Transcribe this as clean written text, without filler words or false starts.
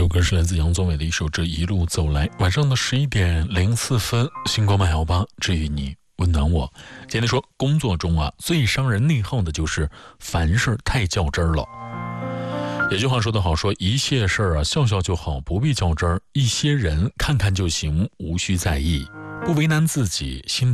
这首歌是来自杨宗纬的一首《这一路走来》。晚上的11点04分，星光818治愈你，温暖我。今天说工作中最伤人内耗的就是凡事太较真儿了。有句话说得好，说一切事儿笑笑就好，不必较真儿；一些人看看就行，无需在意，不为难自己，心